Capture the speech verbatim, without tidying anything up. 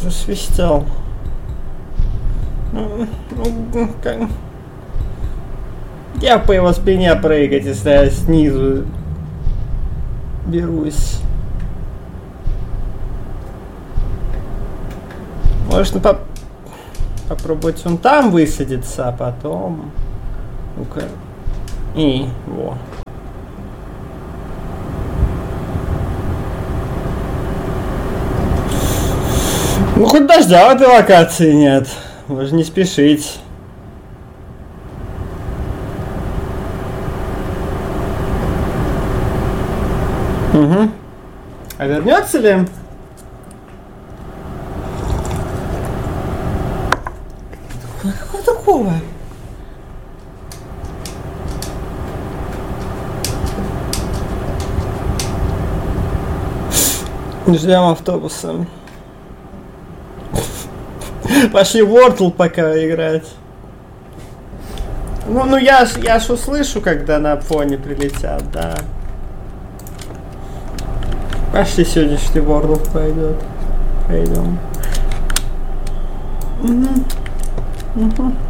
засвистел. Ну, ну, как... Я по его спине прыгать, если я снизу берусь. Можно поп попробовать он там высадиться, а потом... Ну-ка. И, во. Ну, хоть дождя в этой локации нет. Можно не спешить. Угу. А вернется ли? Какого такого? Ждем автобуса. Пошли в Wordle пока играть. Ну, ну я ж, я ж услышу, когда на фоне прилетят, да. Пошли сегодняшний Wordle пойдет. Пойдем. Угу. Угу.